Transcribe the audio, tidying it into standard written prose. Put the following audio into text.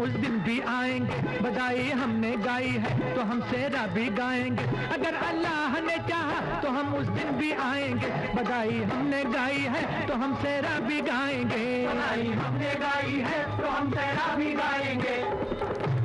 उस दिन भी आएंगे, बधाई हमने गाई है तो हम सेरा भी गाएंगे। अगर अल्लाह ने चाहा तो हम उस दिन भी आएंगे, बधाई हमने गाई है तो हम सेरा भी गाएंगे। बधाई हमने गाई है तो हम सेरा भी गाएंगे।